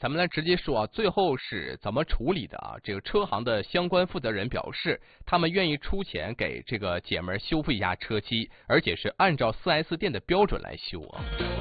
咱们来直接说啊，最后是怎么处理的啊？这个车行的相关负责人表示，他们愿意出钱给这个姐们儿修复一下车漆，而且是按照4S店的标准来修啊。